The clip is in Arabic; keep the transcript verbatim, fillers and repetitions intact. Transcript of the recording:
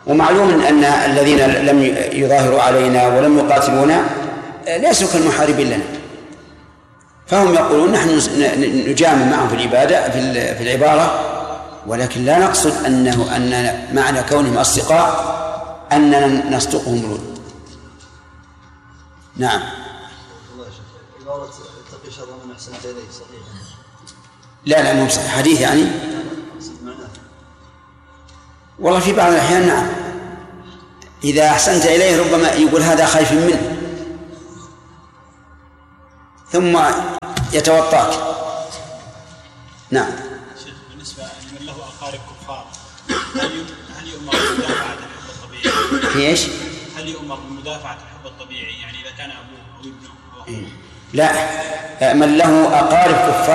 ومعلوم أن الذين لم يظاهروا علينا ولم يقاتلونا ليسوا كالمحاربين لنا، فهم يقولون نحن نجامل معهم في العبادة في العبارة، ولكن لا نقصد أنه أن معنى كونهم أصدقاء أننا نصدقهم برود. نعم. عبارة اتقي شر من أحسنت إليه صحيح؟ لا لا مو صحيح، حديث يعني. والله في بعض الأحيان نعم، إذا أحسنت إليه ربما يقول هذا خايف منه ثم يتوطاك. نعم. شيخ بالنسبة لمن له أقارب كفار هل يؤمر بمدافعة الحب الطبيعي؟ في إيش؟ هل يؤمر بمدافعة الحب الطبيعي يعني إذا كان أبوه أو ابنه أو أخوه؟ لا، من له أقارب كفار